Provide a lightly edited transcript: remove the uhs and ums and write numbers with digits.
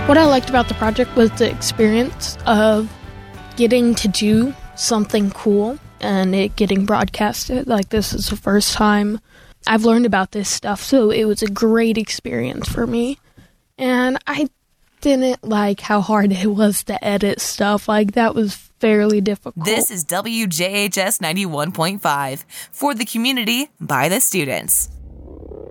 What I liked about the project was the experience of getting to do something cool and it getting broadcasted. Like, this is the first time I've learned about this stuff, so it was a great experience for me. And I didn't like how hard it was to edit stuff. Like, that was fairly difficult. This is WJHS 91.5 for the community by the students.